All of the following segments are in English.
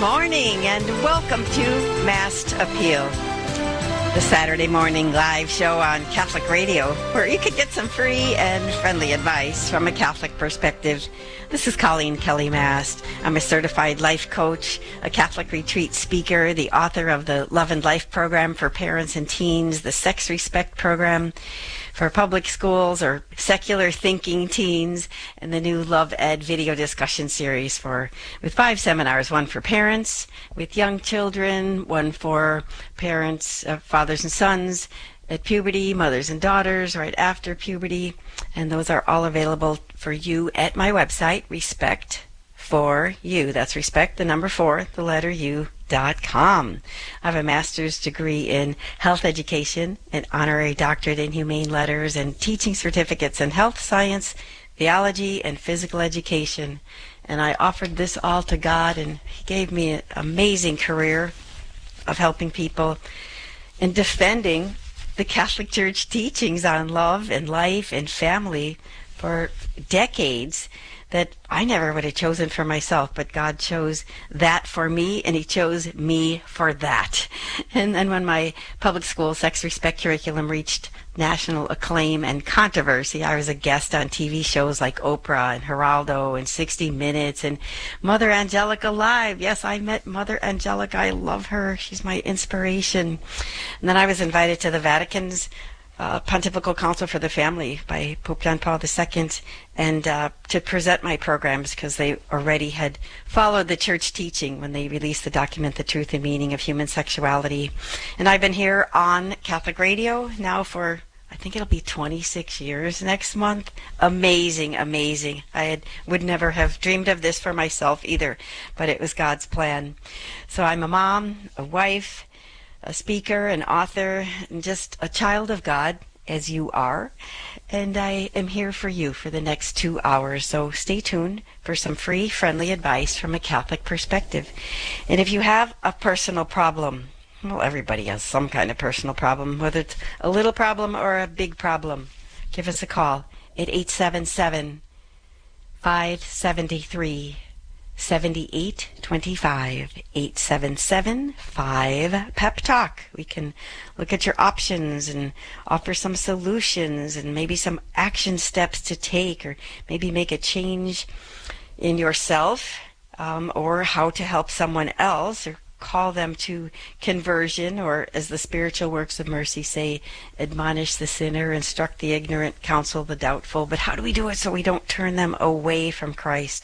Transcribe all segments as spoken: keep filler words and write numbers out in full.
morning and welcome to Massed Appeal, the Saturday morning live show on Catholic Radio, where you could get some free and friendly advice from a Catholic perspective. This is Colleen Kelly Mast. I'm a certified life coach, a Catholic retreat speaker, the author of the Love and Life program for parents and teens, the Sex Respect program for public schools or secular thinking teens, and the new Love Ed video discussion series for with five seminars, one for parents with young children, one for parents, uh, fathers and sons at puberty, mothers and daughters right after puberty, and those are all available for you at my website, Respect for You. That's respect, the number four, the letter U, dot com. I have a master's degree in health education, an honorary doctorate in humane letters, and teaching certificates in health science, theology, and physical education. And I offered this all to God, and He gave me an amazing career of helping people and defending the Catholic Church teachings on love and life and family for decades that I never would have chosen for myself, but God chose that for me, and He chose me for that. And then when my public school Sex Respect curriculum reached national acclaim and controversy, I was a guest on T V shows like Oprah and Geraldo and sixty minutes and Mother Angelica Live. Yes, I met Mother Angelica. I love her. She's my inspiration. And then I was invited to the Vatican's Uh, Pontifical Council for the Family by Pope John Paul the Second, and uh, to present my programs because they already had followed the church teaching when they released the document, The Truth and Meaning of Human Sexuality. And I've been here on Catholic Radio now for, I think it'll be twenty-six years next month. Amazing, amazing. I had, would never have dreamed of this for myself either, but it was God's plan. So I'm a mom, a wife, a speaker, an author, and just a child of God, as you are. And I am here for you for the next two hours. So stay tuned for some free, friendly advice from a Catholic perspective. And if you have a personal problem, well, everybody has some kind of personal problem, whether it's a little problem or a big problem, give us a call at eight seven seven, five seven three, seven eight two five, eight seven seven, five, Pep Talk. We can look at your options and offer some solutions and maybe some action steps to take, or maybe make a change in yourself, um, or how to help someone else, or call them to conversion, or as the spiritual works of mercy say, admonish the sinner, instruct the ignorant, counsel the doubtful. But how do we do it so we don't turn them away from Christ?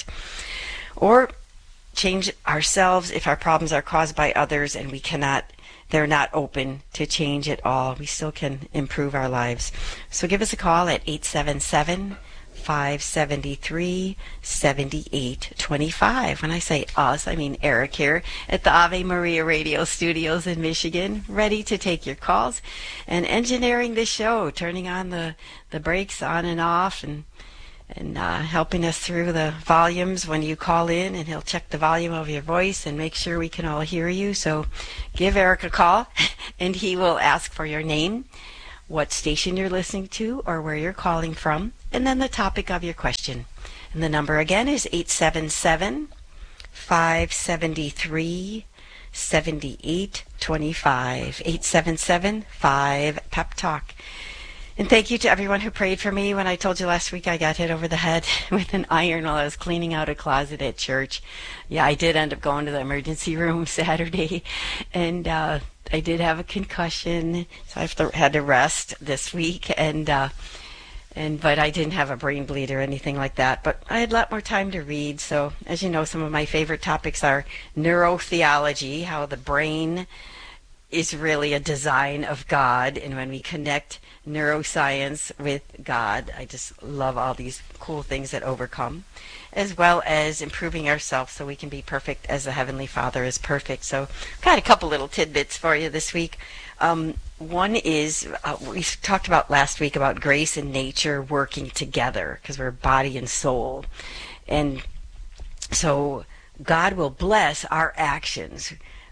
Or change ourselves if our problems are caused by others and we cannot, they're not open to change at all. We still can improve our lives. So give us a call at eight seven seven, five seven three, seven eight two five. When I say us, I mean Eric here at the Ave Maria Radio Studios in Michigan, ready to take your calls and engineering the show, turning on the, the brakes on and off, and and uh, helping us through the volumes when you call in, and he'll check the volume of your voice and make sure we can all hear you. So give Eric a call, and he will ask for your name, what station you're listening to, or where you're calling from, and then the topic of your question. And the number again is eight seven seven, five seven three, seven eight two five, eight seven seven, five, Pep Talk. And thank you to everyone who prayed for me when I told you last week I got hit over the head with an iron while I was cleaning out a closet at church. Yeah, I did end up going to the emergency room Saturday, and uh, I did have a concussion, so I have to, had to rest this week. And uh, and but I didn't have a brain bleed or anything like that. But I had a lot more time to read. So as you know, some of my favorite topics are neurotheology, how the brain is really a design of God, and when we connect neuroscience with God, I just love all these cool things that overcome, as well as improving ourselves so we can be perfect as the Heavenly Father is perfect. So I've got a couple little tidbits for you this week. Um, one is, uh, we talked about last week about grace and nature working together, because we're body and soul. And so God will bless our actions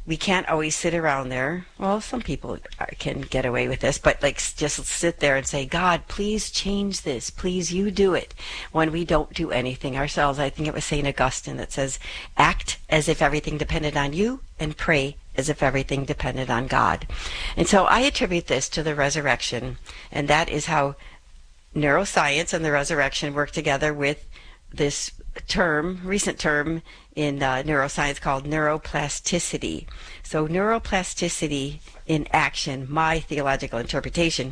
we can't always sit around there. Well, some people can get away with this, but like just sit there and say, God, please change this. Please, you do it. When we don't do anything ourselves. I think it was Saint Augustine that says, act as if everything depended on you and pray as if everything depended on God. And so I attribute this to the resurrection, and that is how neuroscience and the resurrection work together with this term, recent term in uh, neuroscience called neuroplasticity. So neuroplasticity in action, my theological interpretation,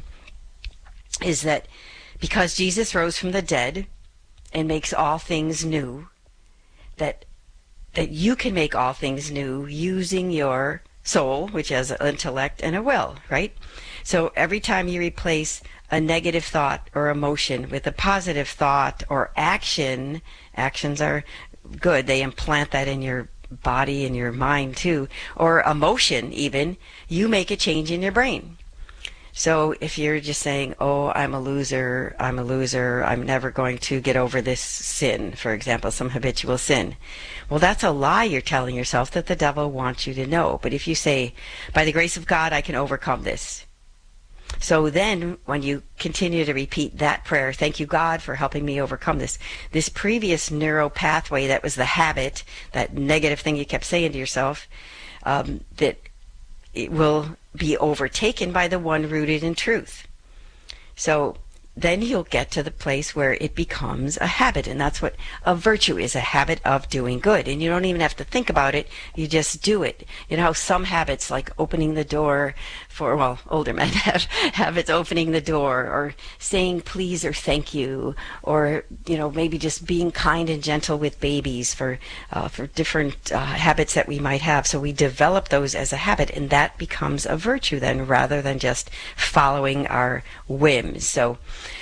is that because Jesus rose from the dead and makes all things new, that that you can make all things new using your soul, which has an intellect and a will, right? So every time you replace a negative thought or emotion with a positive thought or action, actions are good, they implant that in your body and your mind too, or emotion even, you make a change in your brain. So if you're just saying, oh, I'm a loser, I'm a loser, I'm never going to get over this sin, for example, some habitual sin. Well, that's a lie you're telling yourself that the devil wants you to know. But if you say, by the grace of God, I can overcome this. So then when you continue to repeat that prayer, thank you, God, for helping me overcome this, this previous neural pathway that was the habit, that negative thing you kept saying to yourself, um, that it will be overtaken by the one rooted in truth. So then you'll get to the place where it becomes a habit, and that's what a virtue is, a habit of doing good. And you don't even have to think about it, you just do it. You know how some habits, like opening the door for, well, older men have habits opening the door, or saying please or thank you, or, you know, maybe just being kind and gentle with babies, for uh, for different uh, habits that we might have. So we develop those as a habit, and that becomes a virtue then, rather than just following our whims. So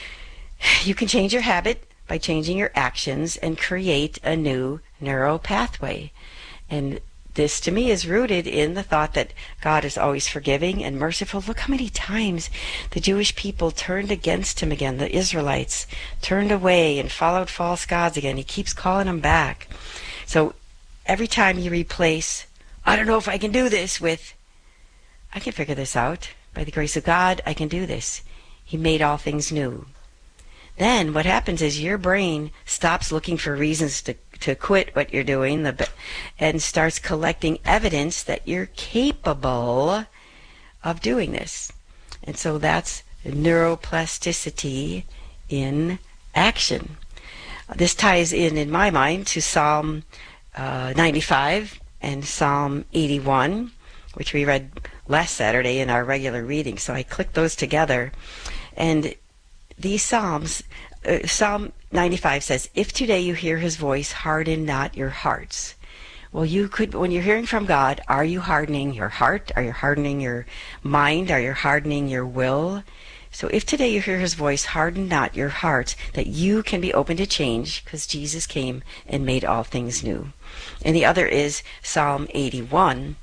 you can change your habit by changing your actions and create a new neural pathway. And this, to me, is rooted in the thought that God is always forgiving and merciful. Look how many times the Jewish people turned against him again. The Israelites turned away and followed false gods again. He keeps calling them back. So every time you replace, I don't know if I can do this, with, I can figure this out. By the grace of God, I can do this. He made all things new. Then what happens is your brain stops looking for reasons to, to quit what you're doing, the, and starts collecting evidence that you're capable of doing this. And so that's neuroplasticity in action. This ties in, in my mind, to Psalm uh, ninety-five and Psalm eighty-one, which we read last Saturday in our regular reading. So I clicked those together. And these Psalms, uh, Psalm ninety-five says, if today you hear his voice, harden not your hearts. Well, you could, when you're hearing from God, are you hardening your heart? Are you hardening your mind? Are you hardening your will? So if today you hear his voice, harden not your heart, that you can be open to change, because Jesus came and made all things new. And the other is Psalm eighty-one.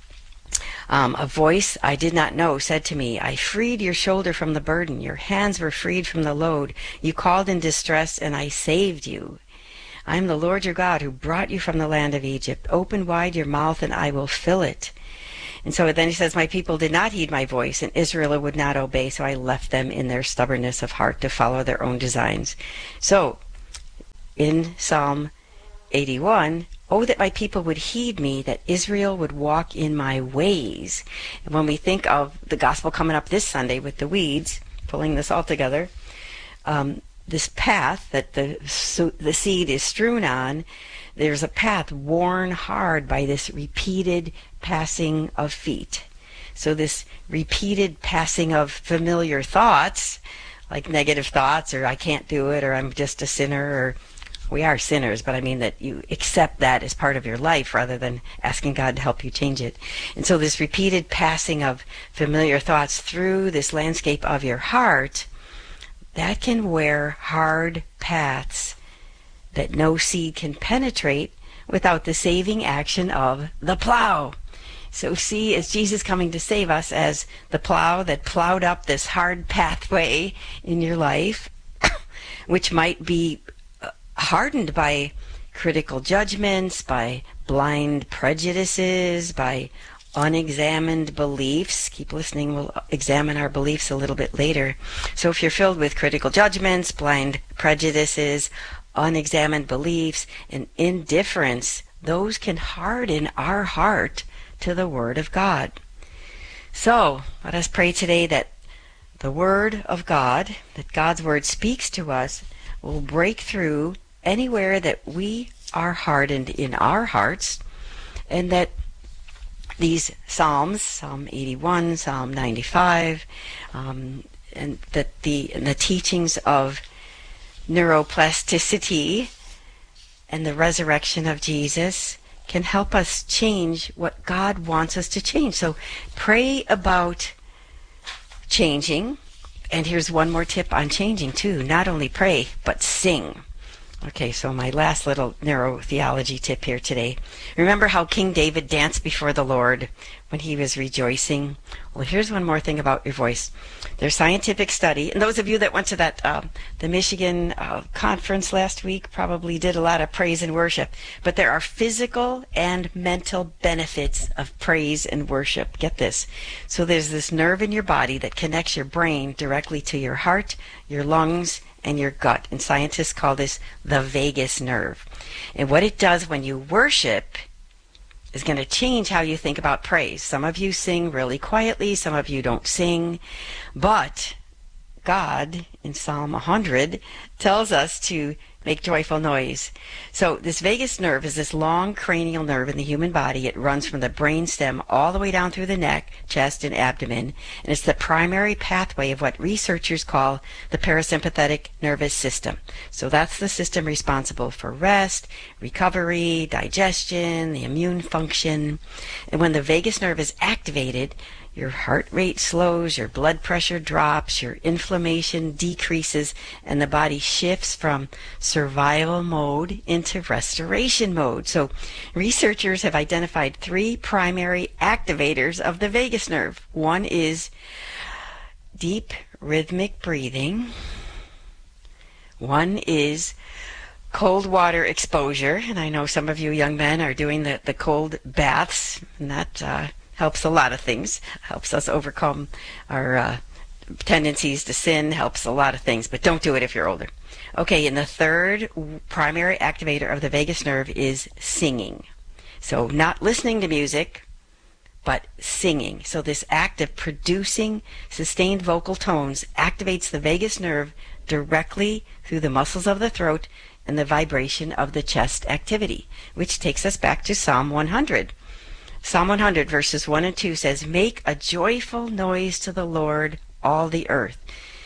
Um, a voice I did not know said to me, I freed your shoulder from the burden. Your hands were freed from the load. You called in distress, and I saved you. I am the Lord your God who brought you from the land of Egypt. Open wide your mouth, and I will fill it. And so then he says, my people did not heed my voice, and Israel would not obey, so I left them in their stubbornness of heart to follow their own designs. So in Psalm eighty-one, oh, that my people would heed me, that Israel would walk in my ways. And when we think of the gospel coming up this Sunday with the weeds, pulling this all together, um, this path that the, so the seed is strewn on, there's a path worn hard by this repeated passing of feet. So this repeated passing of familiar thoughts, like negative thoughts, or I can't do it, or I'm just a sinner, or we are sinners, but I mean that you accept that as part of your life rather than asking God to help you change it. And so this repeated passing of familiar thoughts through this landscape of your heart, that can wear hard paths that no seed can penetrate without the saving action of the plow. So see, as Jesus coming to save us as the plow that plowed up this hard pathway in your life, which might be hardened by critical judgments, by blind prejudices, by unexamined beliefs. Keep listening, we'll examine our beliefs a little bit later. So if you're filled with critical judgments, blind prejudices, unexamined beliefs, and indifference, those can harden our heart to the Word of God. So let us pray today that the Word of God, that God's Word speaks to us, will break through anywhere that we are hardened in our hearts, and that these Psalms, Psalm eighty-one, Psalm ninety-five, um, and that the, and the teachings of neuroplasticity and the resurrection of Jesus can help us change what God wants us to change. So pray about changing. And here's one more tip on changing too. Not only pray, but sing. Okay, so my last little neurotheology tip here today. Remember how King David danced before the Lord when he was rejoicing? Well, here's one more thing about your voice. There's scientific study, and those of you that went to that uh, the Michigan uh, conference last week probably did a lot of praise and worship. But there are physical and mental benefits of praise and worship. Get this. So there's this nerve in your body that connects your brain directly to your heart, your lungs, and your gut. And scientists call this the vagus nerve. And what it does when you worship is going to change how you think about praise. Some of you sing really quietly, some of you don't sing, but God in Psalm one hundred tells us to make joyful noise. So this vagus nerve is this long cranial nerve in the human body. It runs from the brainstem all the way down through the neck, chest, and abdomen, and it's the primary pathway of what researchers call the parasympathetic nervous system. So that's the system responsible for rest, recovery, digestion, the immune function. And when the vagus nerve is activated, your heart rate slows, your blood pressure drops, your inflammation decreases, and the body shifts from survival mode into restoration mode. So researchers have identified three primary activators of the vagus nerve. One is deep rhythmic breathing. One is cold water exposure, and I know some of you young men are doing the, the cold baths, and that uh, helps a lot of things. Helps us overcome our uh, tendencies to sin, helps a lot of things, but don't do it if you're older. Okay, and the third primary activator of the vagus nerve is singing. So not listening to music, but singing. So this act of producing sustained vocal tones activates the vagus nerve directly through the muscles of the throat and the vibration of the chest activity, which takes us back to Psalm one hundred. Psalm one hundred verses one and two says, "Make a joyful noise to the Lord, all the earth.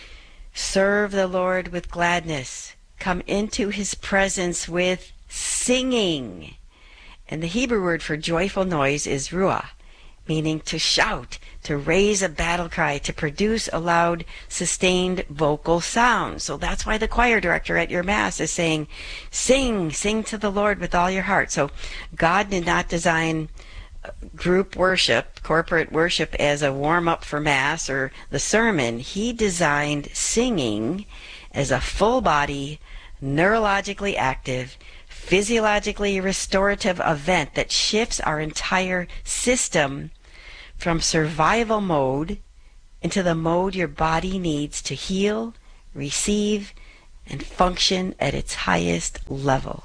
Serve the Lord with gladness. Come into his presence with singing." And the Hebrew word for joyful noise is ruah, meaning to shout, to raise a battle cry, to produce a loud, sustained vocal sound. So that's why the choir director at your Mass is saying, sing, sing to the Lord with all your heart. So God did not design group worship, corporate worship, as a warm-up for Mass or the sermon. He designed singing as a full-body, neurologically active, physiologically restorative event that shifts our entire system from survival mode into the mode your body needs to heal, receive, and function at its highest level.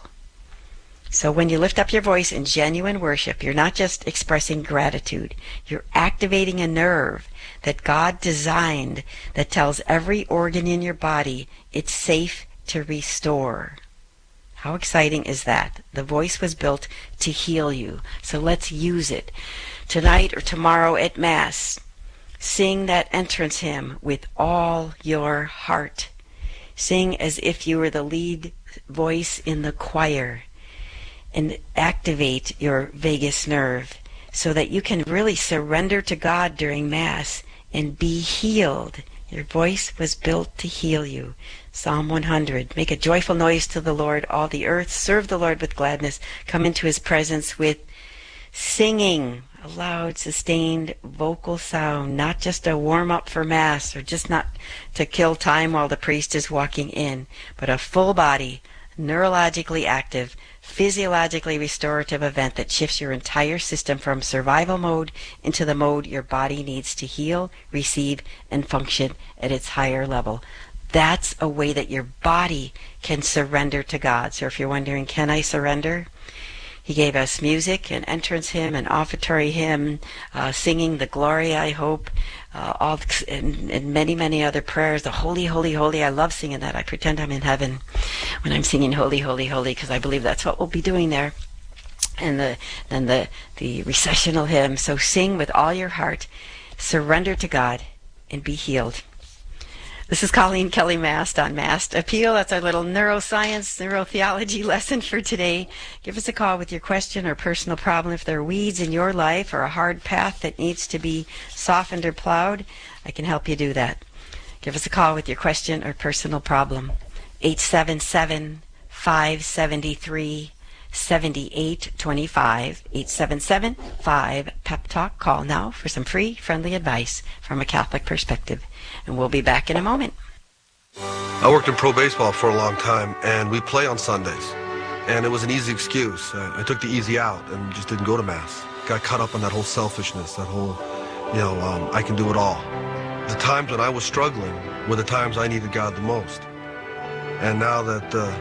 So when you lift up your voice in genuine worship, you're not just expressing gratitude. You're activating a nerve that God designed that tells every organ in your body it's safe to restore. How exciting is that? The voice was built to heal you. So let's use it. Tonight or tomorrow at Mass, sing that entrance hymn with all your heart. Sing as if you were the lead voice in the choir, and activate your vagus nerve so that you can really surrender to God during Mass and be healed. Your voice was built to heal you. Psalm one hundred. Make a joyful noise to the Lord, all the earth. Serve the Lord with gladness. Come into his presence with singing, a loud, sustained vocal sound, not just a warm-up for Mass or just not to kill time while the priest is walking in, but a full body, neurologically active, physiologically restorative event that shifts your entire system from survival mode into the mode your body needs to heal, receive, and function at its higher level. That's a way that your body can surrender to God. So if you're wondering, can I surrender? He gave us music, an entrance hymn, an offertory hymn, uh, singing the Glory, I Hope, uh, all and, and many, many other prayers. The Holy, Holy, Holy. I love singing that. I pretend I'm in heaven when I'm singing Holy, Holy, Holy, because I believe that's what we'll be doing there. And the then the the recessional hymn. So sing with all your heart, surrender to God, and be healed. This is Colleen Kelly Mast on Mast Appeal. That's our little neuroscience, neurotheology lesson for today. Give us a call with your question or personal problem. If there are weeds in your life or a hard path that needs to be softened or plowed, I can help you do that. Give us a call with your question or personal problem. eight seven seven, five seven three, seven eight two five. eight seven seven, five, Pep Talk. Call now for some free, friendly advice from a Catholic perspective. And we'll be back in a moment. I worked in pro baseball for a long time, and we play on Sundays. And it was an easy excuse. I, I took the easy out and just didn't go to Mass. Got caught up in that whole selfishness, that whole, you know, um, I can do it all. The times when I was struggling were the times I needed God the most. And now that uh,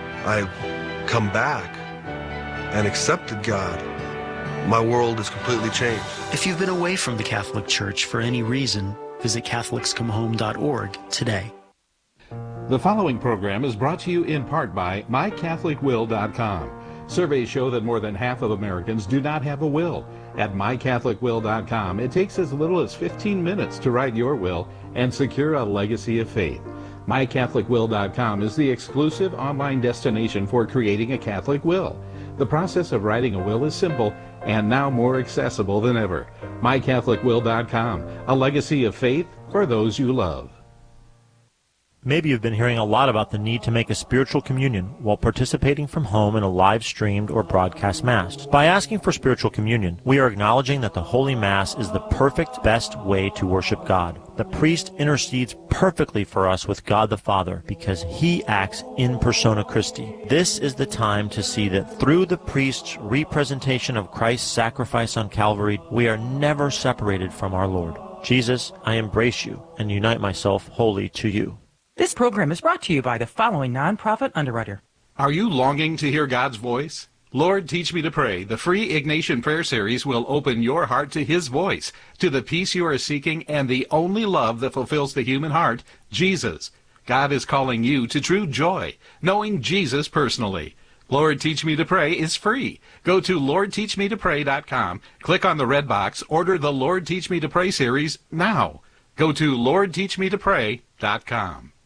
I've come back and accepted God, my world is completely changed. If you've been away from the Catholic Church for any reason, visit Catholics Come Home dot org today. The following program is brought to you in part by My Catholic Will dot com. Surveys show that more than half of Americans do not have a will. At My Catholic Will dot com, it takes as little as fifteen minutes to write your will and secure a legacy of faith. My Catholic Will dot com is the exclusive online destination for creating a Catholic will. The process of writing a will is simple and now more accessible than ever. My Catholic Will dot com, a legacy of faith for those you love. Maybe you've been hearing a lot about the need to make a spiritual communion while participating from home in a live-streamed or broadcast Mass. By asking for spiritual communion, we are acknowledging that the Holy Mass is the perfect, best way to worship God. The priest intercedes perfectly for us with God the Father because he acts in persona Christi. This is the time to see that through the priest's representation of Christ's sacrifice on Calvary, we are never separated from our Lord. Jesus, I embrace you and unite myself wholly to you. This program is brought to you by the following nonprofit underwriter. Are you longing to hear God's voice? Lord, Teach Me to Pray, the free Ignatian Prayer Series will open your heart to His voice, to the peace you are seeking, and the only love that fulfills the human heart, Jesus. God is calling you to true joy, knowing Jesus personally. Lord, Teach Me to Pray is free. Go to Lord Teach Me to Pray dot com, click on the red box, order the Lord Teach Me to Pray series now. Go to Lord Teach Me to Pray dot com.